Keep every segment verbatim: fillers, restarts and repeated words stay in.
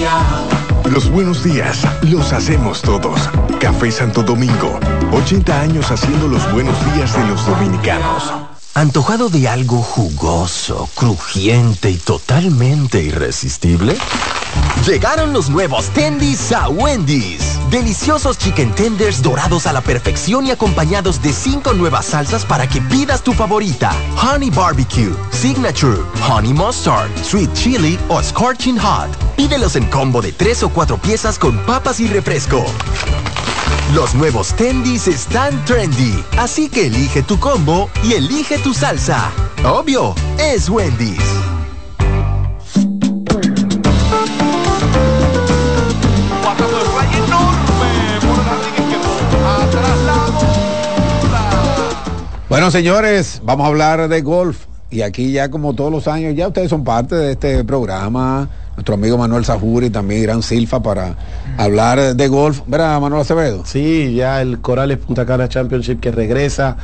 día. Los buenos días los hacemos todos. Café Santo Domingo, ochenta años haciendo los buenos días de los dominicanos. ¿Antojado de algo jugoso, crujiente y totalmente irresistible? Llegaron los nuevos Tendies a Wendy's. Deliciosos chicken tenders dorados a la perfección y acompañados de cinco nuevas salsas para que pidas tu favorita. Honey Barbecue, Signature, Honey Mustard, Sweet Chili o Scorching Hot. Pídelos en combo de tres o cuatro piezas con papas y refresco. Los nuevos Tendies están trendy, así que elige tu combo y elige tu salsa. Obvio, es Wendy's. Bueno, señores, vamos a hablar de golf. Y aquí ya como todos los años, ya ustedes son parte de este programa. Nuestro amigo Manuel Sajuri, también Irán Silfa, para hablar de golf. ¿Verdad, Manuel Acevedo? Sí, ya el Corales Punta Cana Championship que regresa.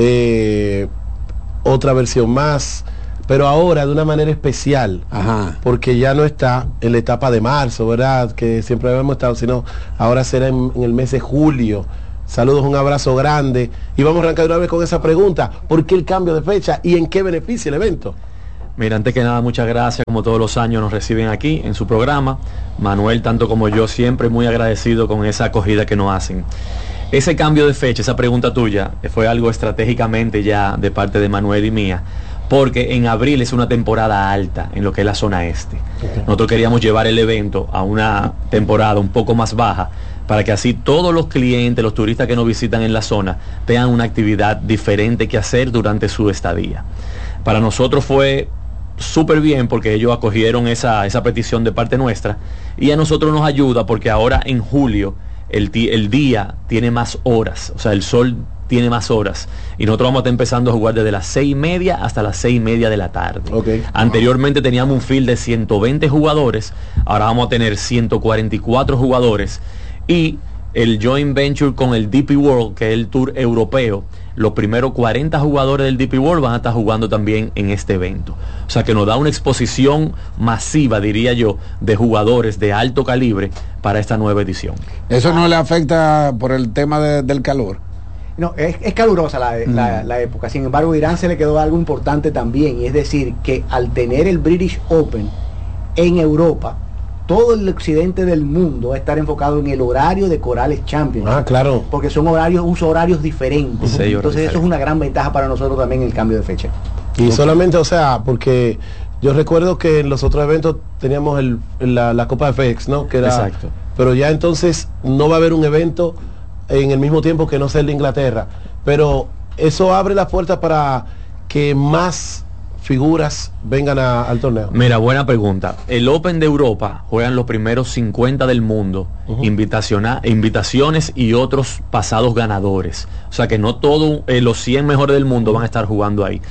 Eh, otra versión más. Pero ahora de una manera especial. Ajá. Porque ya no está en la etapa de marzo, ¿verdad? Que siempre habíamos estado, sino ahora será en, en el mes de julio. Saludos, un abrazo grande. Y vamos a arrancar de una vez con esa pregunta. ¿Por qué el cambio de fecha y en qué beneficia el evento? Mira, antes que nada, muchas gracias. Como todos los años nos reciben aquí en su programa. Manuel, tanto como yo, siempre muy agradecido con esa acogida que nos hacen. Ese cambio de fecha, esa pregunta tuya, fue algo estratégicamente ya de parte de Manuel y mía, porque en abril es una temporada alta en lo que es la zona este. Okay. Nosotros queríamos llevar el evento a una temporada un poco más baja, para que así todos los clientes, los turistas que nos visitan en la zona, tengan una actividad diferente que hacer durante su estadía. Para nosotros fue súper bien porque ellos acogieron esa, esa petición de parte nuestra, y a nosotros nos ayuda porque ahora en julio el, el día tiene más horas, o sea, el sol tiene más horas, y nosotros vamos a estar empezando a jugar desde las seis y media hasta las seis y media de la tarde. Okay. Anteriormente teníamos un field de ciento veinte jugadores, ahora vamos a tener ciento cuarenta y cuatro jugadores, y el joint venture con el D P World, que es el tour europeo, los primeros cuarenta jugadores del D P World van a estar jugando también en este evento. O sea que nos da una exposición masiva, diría yo, de jugadores de alto calibre para esta nueva edición. ¿Eso no le afecta por el tema de, del calor? No, es, es calurosa la, mm. la, la época. Sin embargo, a Irán se le quedó algo importante también, y es decir, que al tener el British Open en Europa, todo el occidente del mundo va a estar enfocado en el horario de Corales Championship. Ah, claro. Porque son horarios, uso horarios diferentes. Sí, Entonces diferente. Eso es una gran ventaja para nosotros también, el cambio de fecha. Y okay. solamente, o sea, porque yo recuerdo que en los otros eventos teníamos el, la, la Copa de FedEx, ¿no? Que era, exacto. Pero ya entonces no va a haber un evento en el mismo tiempo que no sea el de Inglaterra. Pero eso abre las puertas para que más figuras vengan a, al torneo. Mira, buena pregunta. El Open de Europa juegan los primeros cincuenta del mundo, uh-huh. invitaciona, invitaciones y otros pasados ganadores. O sea que no todos eh, los cien mejores del mundo van a estar jugando ahí.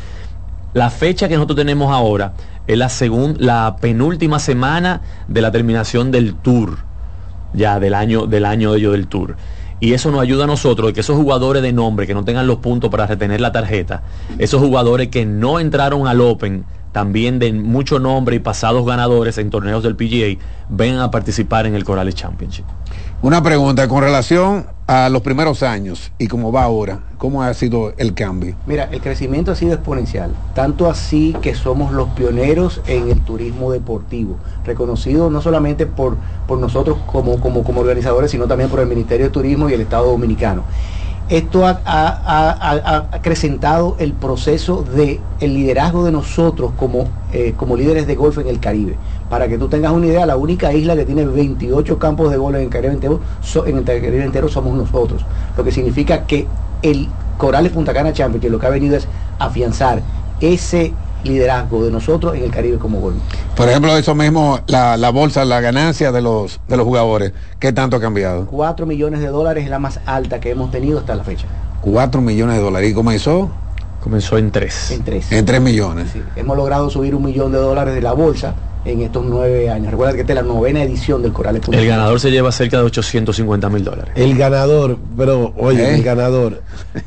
La fecha que nosotros tenemos ahora es la, segun, la penúltima semana de la terminación del Tour, ya del año, del año de ello del Tour. Y eso nos ayuda a nosotros, de que esos jugadores de nombre que no tengan los puntos para retener la tarjeta, esos jugadores que no entraron al Open, también de mucho nombre y pasados ganadores en torneos del P G A, vengan a participar en el Corales Championship. Una pregunta con relación a los primeros años y cómo va ahora, ¿cómo ha sido el cambio? Mira, el crecimiento ha sido exponencial, tanto así que somos los pioneros en el turismo deportivo, reconocido no solamente por, por nosotros como, como, como organizadores, sino también por el Ministerio de Turismo y el Estado Dominicano. Esto ha, ha, ha, ha acrecentado el proceso de el liderazgo de nosotros como, eh, como líderes de golf en el Caribe. Para que tú tengas una idea, la única isla que tiene veintiocho campos de golf en el Caribe entero, so, en el Caribe entero somos nosotros. Lo que significa que el Corales Punta Cana Championship lo que ha venido es afianzar ese liderazgo de nosotros en el Caribe como golf. Por ejemplo, eso mismo, la, la bolsa, la ganancia de los de los jugadores, ¿qué tanto ha cambiado? Cuatro millones de dólares es la más alta que hemos tenido hasta la fecha. Cuatro millones de dólares. ¿Y comenzó? Comenzó en tres. En tres. En tres millones. Sí, hemos logrado subir un millón de dólares de la bolsa en estos nueve años. Recuerda que esta es la novena edición del Corales. El ganador se lleva cerca de ochocientos cincuenta mil dólares. El ganador, pero oye, ¿Eh? el ganador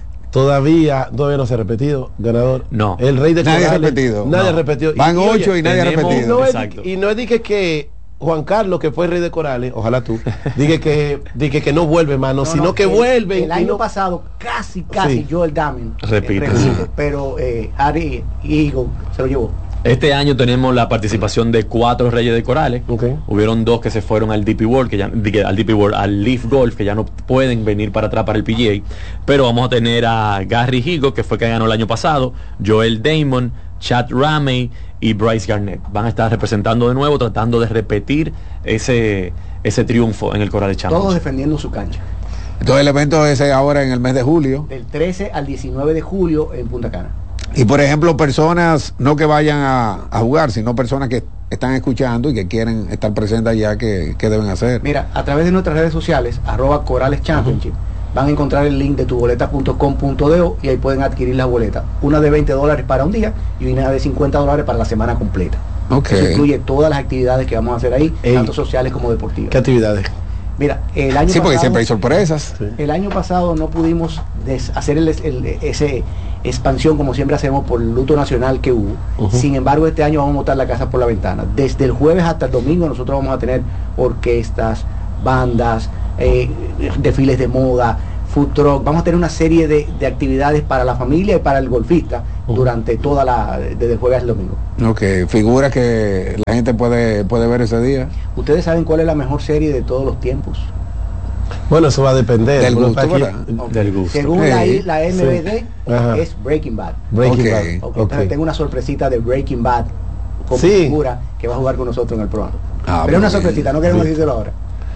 todavía todavía no se ha repetido ganador. No. El rey de nadie Corales, ha repetido. Nadie no. ha repetido. Van y, ocho oye, y nadie ha tenemos, repetido. No es, exacto. y no es de que, que Juan Carlos, que fue rey de Corales, ojalá tú, dije que, dije que no vuelve, mano, no, sino no, que el, vuelve. El año no... pasado, casi, casi, sí. Joel Damien repite, repite pero eh, Harry Eagle se lo llevó. Este año tenemos la participación de cuatro reyes de Corales. Okay. Hubieron dos que se fueron al D P World, que ya, al D P World, al Leaf Golf, que ya no pueden venir para atrás para el P G A. Pero vamos a tener a Gary Higo, que fue que ganó el año pasado, Joel Damon, Chad Ramey y Bryce Garnett. Van a estar representando de nuevo, tratando de repetir ese, ese triunfo en el Corales Championship. Todos defendiendo su cancha. Entonces el evento es ahora en el mes de julio. Del trece al diecinueve de julio en Punta Cana. Y por ejemplo, personas no que vayan a, a jugar, sino personas que están escuchando y que quieren estar presentes allá, ¿qué, qué deben hacer? Mira, a través de nuestras redes sociales, arroba Corales Championship, uh-huh. van a encontrar el link de tuboleta punto com punto do y ahí pueden adquirir la boleta. Una de veinte dólares para un día y una de cincuenta dólares para la semana completa. Okay. Eso incluye todas las actividades que vamos a hacer ahí, Ey. tanto sociales como deportivas. ¿Qué actividades? Mira, el año sí, pasado, porque siempre hay sorpresas. Sí. El año pasado no pudimos des hacer el, el, ese expansión como siempre hacemos por el luto nacional que hubo. Uh-huh. Sin embargo, este año vamos a montar la casa por la ventana. Desde el jueves hasta el domingo nosotros vamos a tener orquestas, bandas, eh, desfiles de moda, food truck. Vamos a tener una serie de, de actividades para la familia y para el golfista uh-huh. durante toda la, desde el jueves al domingo. Ok, figura que la gente puede, puede ver ese día. ¿Ustedes saben cuál es la mejor serie de todos los tiempos? Bueno, eso va a depender del gusto, aquí, okay. del gusto. Según hey. la, la M V D, sí. es Breaking Bad. Breaking okay. Bad. Okay. Okay. Entonces tengo una sorpresita de Breaking Bad como sí. figura que va a jugar con nosotros en el programa. Ah, pero es una sorpresita, no queremos sí. decírselo ahora.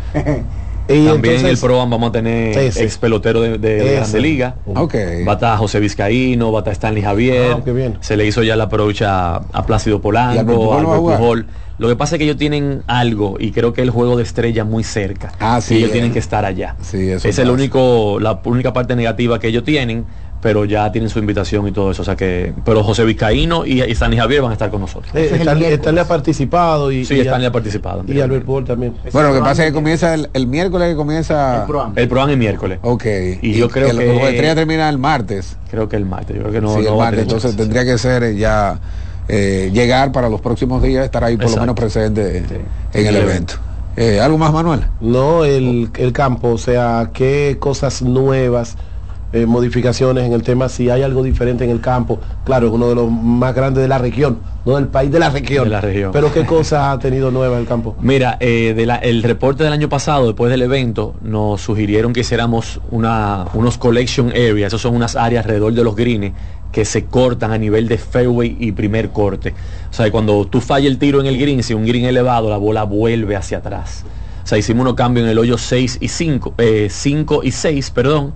Y también en el programa vamos a tener ese. ex pelotero de, de, de Grande Liga. Okay. Va a estar José Vizcaíno, va a estar Stanley Javier. Ah, qué bien. Se le hizo ya la approach a, a Plácido Polanco, a Albert Pujol. Lo que pasa es que ellos tienen algo y creo que el juego de estrella muy cerca. Ah, sí, y ellos eh. tienen que estar allá. Sí, eso es el único, la única parte negativa que ellos tienen, pero ya tienen su invitación y todo eso. O sea que, pero José Vizcaíno y, y Stanley Javier van a estar con nosotros. Eh, Stanley, Stanley ha participado y, sí, y Stanley ha participado. Y Albert Pujol también. Bueno, lo que pasa es que comienza el, el miércoles que comienza el programa. El programa es miércoles. Ok. Y, y yo creo el, que el juego de estrella termina el martes. Creo que el martes. Yo creo que no. Sí, no el va martes. a Entonces chance. tendría que ser ya eh, llegar para los próximos días, estar ahí por Exacto. lo menos presente sí. en el, el evento. Eh, ¿Algo más, Manuel? No, el, el campo, o sea, qué cosas nuevas, eh, modificaciones en el tema, si hay algo diferente en el campo. Claro, es uno de los más grandes de la región, no del país, de la región. De la región. Pero qué cosas ha tenido nuevas el campo. Mira, eh, de la, el reporte del año pasado, después del evento, nos sugirieron que hiciéramos una, unos collection areas, esos son unas áreas alrededor de los greens que se cortan a nivel de fairway y primer corte. O sea, cuando tú fallas el tiro en el green, si un green elevado, la bola vuelve hacia atrás. O sea, hicimos unos cambios en el hoyo seis y cinco, eh, cinco y seis, perdón.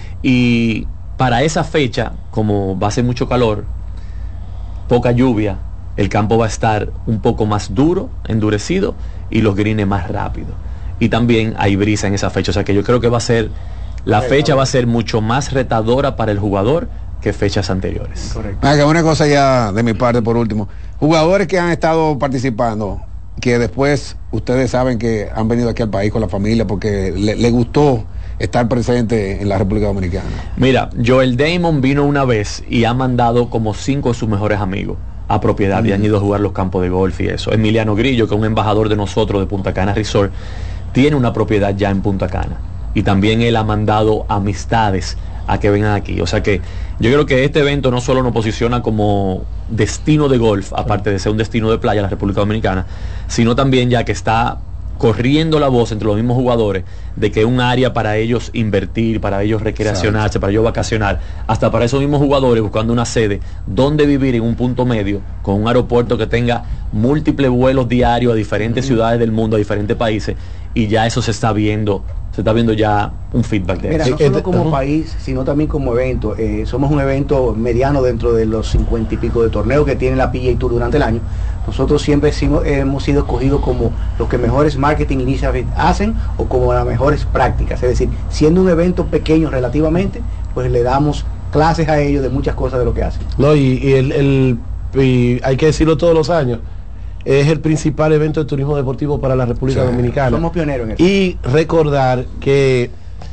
Y para esa fecha, como va a ser mucho calor, poca lluvia, el campo va a estar un poco más duro, endurecido, y los greens más rápido. Y también hay brisa en esa fecha. O sea que yo creo que va a ser, la fecha va a ser mucho más retadora para el jugador que fechas anteriores. Correcto. Ah, que una cosa ya de mi parte por último. Jugadores que han estado participando, que después ustedes saben que han venido aquí al país con la familia porque le, le gustó estar presente en la República Dominicana. Mira, Joel Damon vino una vez y ha mandado como cinco de sus mejores amigos a propiedad mm. y han ido a jugar los campos de golf y eso. Emiliano Grillo, que es un embajador de nosotros de Punta Cana Resort, tiene una propiedad ya en Punta Cana. Y también él ha mandado amistades a que vengan aquí. O sea que yo creo que este evento no solo nos posiciona como destino de golf, aparte de ser un destino de playa, la República Dominicana, sino también ya que está corriendo la voz entre los mismos jugadores de que es un área para ellos invertir, para ellos recreacionarse, exacto, para ellos vacacionar, hasta para esos mismos jugadores buscando una sede donde vivir en un punto medio, con un aeropuerto que tenga múltiples vuelos diarios a diferentes uh-huh. ciudades del mundo, a diferentes países, y ya eso se está viendo, se está viendo ya un feedback de Mira, eso. no solo como uh-huh. país, sino también como evento. Eh, somos un evento mediano dentro de los cincuenta y pico de torneos que tiene la P G A Tour durante el año. Nosotros siempre hemos, hemos sido escogidos como los que mejores marketing initiatives hacen o como las mejores prácticas. Es decir, siendo un evento pequeño relativamente, pues le damos clases a ellos de muchas cosas de lo que hacen. No, y, y, el, el, y hay que decirlo todos los años, es el principal evento de turismo deportivo para la República sí. Dominicana. Somos pioneros en eso. Y recordar que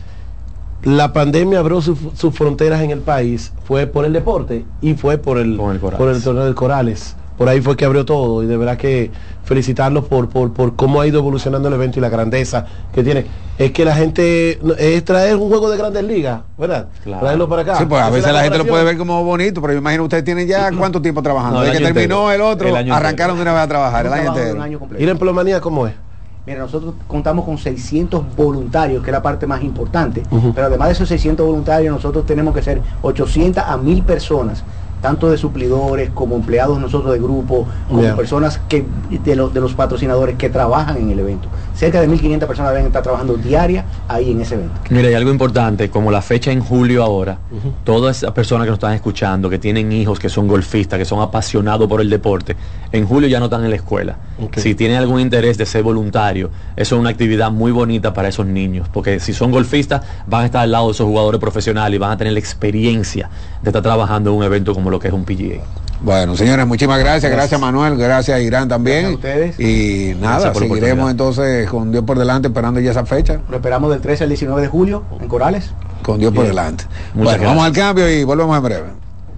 la pandemia abrió sus su fronteras en el país, fue por el deporte y fue por el, el por el torneo del Corales. por ahí fue que abrió todo, y de verdad que felicitarlos por, por, por cómo ha ido evolucionando el evento y la grandeza que tiene. Es que la gente, es traer un juego de Grandes Ligas, ¿verdad? Claro. Traerlo para acá. Sí, pues a veces la, la gente lo puede ver como bonito, pero yo imagino ustedes tienen ya cuánto tiempo trabajando. No, Desde que terminó entero. el otro, El año arrancaron de una vez a trabajar, el año Trabajo de entero. un año completo. ¿Y la empleomanía cómo es? Mira, nosotros contamos con seiscientos voluntarios, que es la parte más importante, Uh-huh. pero además de esos seiscientos voluntarios, nosotros tenemos que ser ochocientas a mil personas, tanto de suplidores como empleados nosotros de grupo, como Yeah. personas que de los, de los patrocinadores que trabajan en el evento. Cerca de mil quinientas personas deben estar trabajando diaria ahí en ese evento. Mira, hay algo importante, como la fecha en julio ahora, Uh-huh. todas esas personas que nos están escuchando, que tienen hijos, que son golfistas, que son apasionados por el deporte, en julio ya no están en la escuela. Okay. Si tienen algún interés de ser voluntario, eso es una actividad muy bonita para esos niños, porque si son golfistas, van a estar al lado de esos jugadores profesionales y van a tener la experiencia de estar trabajando en un evento como lo que es un P G A. Bueno, señores, muchísimas gracias, gracias, Manuel, gracias Irán también. Gracias a ustedes. Y nada, Gracias por la seguiremos oportunidad. entonces con Dios por delante esperando ya esa fecha, Lo esperamos del trece al diecinueve de julio en Corales. con Dios por Bien. delante. Muchas Bueno, vamos al gracias. cambio y volvemos en breve.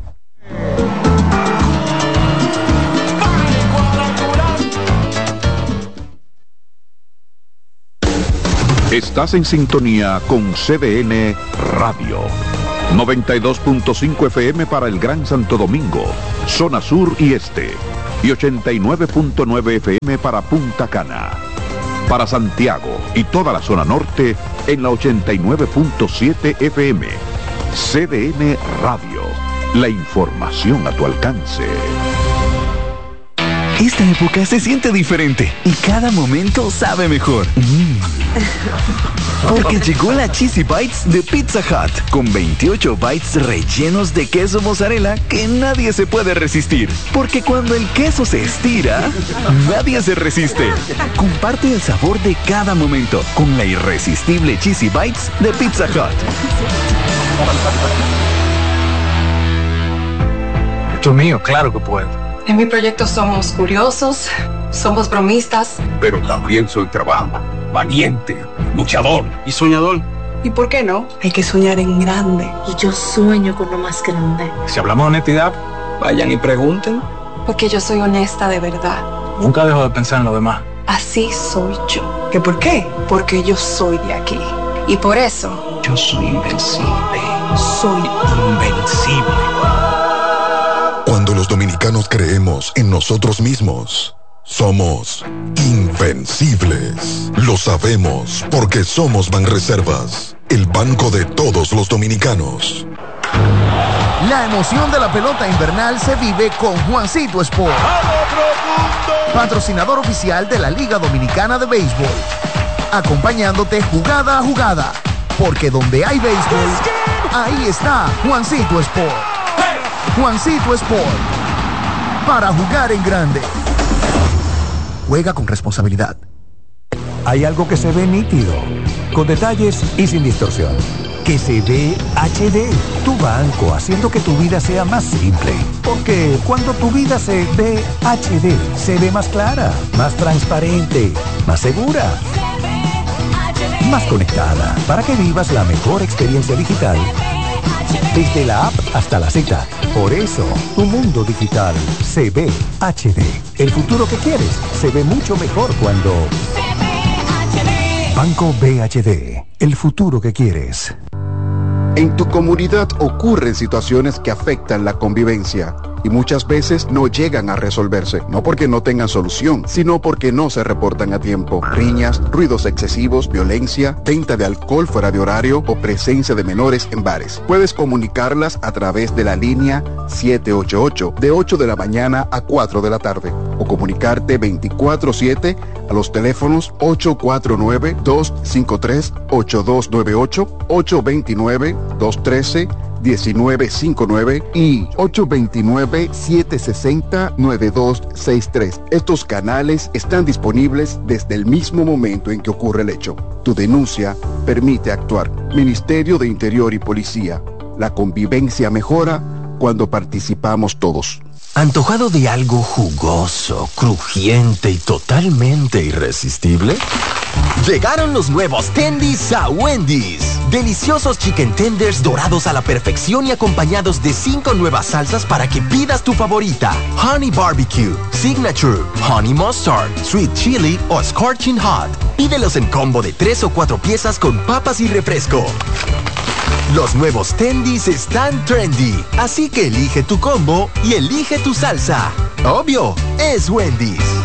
Estás en sintonía con C D N Radio. noventa y dos punto cinco F M para el Gran Santo Domingo, zona sur y este. Y ochenta y nueve punto nueve F M para Punta Cana. Para Santiago y toda la zona norte en la ochenta y nueve punto siete F M. C D N Radio. La información a tu alcance. Esta época se siente diferente y cada momento sabe mejor. Mm. Porque llegó la Cheesy Bites de Pizza Hut con veintiocho bites rellenos de queso mozzarella que nadie se puede resistir. Porque cuando el queso se estira, nadie se resiste. Comparte el sabor de cada momento con la irresistible Cheesy Bites de Pizza Hut. Esto es mío, claro que puedo. En mi proyecto somos curiosos, somos bromistas. Pero también soy trabajo, valiente, luchador y soñador. ¿Y por qué no? Hay que soñar en grande. Y yo sueño con lo más grande. Si hablamos de honestidad, vayan y pregunten. Porque yo soy honesta de verdad. Nunca dejo de pensar en lo demás. Así soy yo. ¿Qué por qué? Porque yo soy de aquí. Y por eso, Yo soy invencible. soy Invencible. Cuando los dominicanos creemos en nosotros mismos, somos invencibles. Lo sabemos porque somos Banreservas, el banco de todos los dominicanos. La emoción de la pelota invernal se vive con Juancito Sport, patrocinador oficial de la Liga Dominicana de Béisbol, acompañándote jugada a jugada, porque donde hay béisbol, ahí está Juancito Sport. Juancito Sport, para jugar en grande. Juega con responsabilidad. Hay algo que se ve nítido, con detalles y sin distorsión. Que se ve H D. Tu banco haciendo que tu vida sea más simple. Porque cuando tu vida se ve H D, se ve más clara, más transparente, más segura, más conectada. Para que vivas la mejor experiencia digital. Desde la app hasta la Z. Por eso, tu mundo digital se ve H D. El futuro que quieres se ve mucho mejor cuando... Banco B H D. El futuro que quieres. En tu comunidad ocurren situaciones que afectan la convivencia y muchas veces no llegan a resolverse, no porque no tengan solución, sino porque no se reportan a tiempo. Riñas, ruidos excesivos, violencia, venta de alcohol fuera de horario o presencia de menores en bares. Puedes comunicarlas a través de la línea siete ocho ocho de ocho de la mañana a cuatro de la tarde o comunicarte veinticuatro siete a los teléfonos ocho cuatro nueve, dos cinco tres, ocho dos nueve ocho, ocho dos nueve, dos uno tres, uno nueve cinco nueve y ocho dos nueve, siete seis cero, nueve dos seis tres. Estos canales están disponibles desde el mismo momento en que ocurre el hecho. Tu denuncia permite actuar. Ministerio de Interior y Policía. La convivencia mejora cuando participamos todos. ¿Antojado de algo jugoso, crujiente y totalmente irresistible? Llegaron los nuevos Tendies a Wendy's. Deliciosos chicken tenders dorados a la perfección y acompañados de cinco nuevas salsas para que pidas tu favorita. Honey Barbecue, Signature, Honey Mustard, Sweet Chili o Scorching Hot. Pídelos en combo de tres o cuatro piezas con papas y refresco. Los nuevos Tendies están trendy, así que elige tu combo y elige tu salsa. Obvio, es Wendy's.